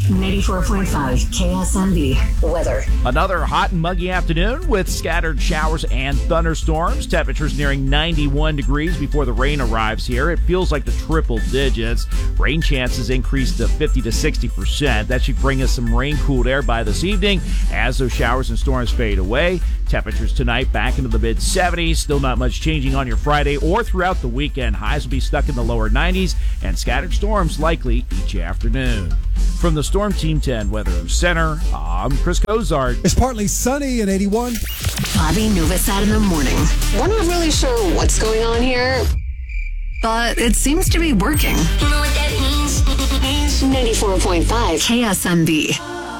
94.5 KSMB weather. Another hot and muggy afternoon with scattered showers and thunderstorms. Temperatures nearing 91 degrees before the rain arrives here. It feels like the triple digits. Rain chances increase to 50 to 60%. That should bring us some rain-cooled air by this evening as those showers and storms fade away. Temperatures tonight back into the mid-70s. Still not much changing on your Friday or throughout the weekend. Highs will be stuck in the lower 90s and scattered storms likely each afternoon. From the Storm Team 10 Weather Center, I'm Chris Cozart. It's partly sunny at 81. Bobby Novosad in the morning. We're not really sure what's going on here, But it seems to be working. you know what that means? 94.5 KSMB.